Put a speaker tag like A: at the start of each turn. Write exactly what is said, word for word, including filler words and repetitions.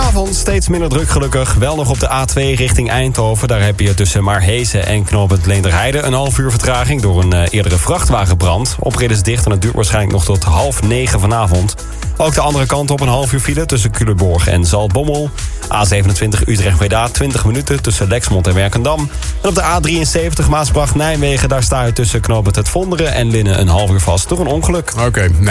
A: Goedenavond, steeds minder druk gelukkig. Wel nog op de A twee richting Eindhoven. Daar heb je tussen Maarhezen en knooppunt Leenderheide een half uur vertraging door een uh, eerdere vrachtwagenbrand. Oprit is dicht en het duurt waarschijnlijk nog tot half negen vanavond. Ook de andere kant op een half uur file tussen Culemborg en Zaltbommel. A zevenentwintig Utrecht-Breda twintig minuten tussen Lexmond en Werkendam. En op de A drieënzeventig Maasbracht-Nijmegen, daar sta je tussen knooppunt Het Vonderen en Linnen een half uur vast door een ongeluk.
B: Oké, okay, nou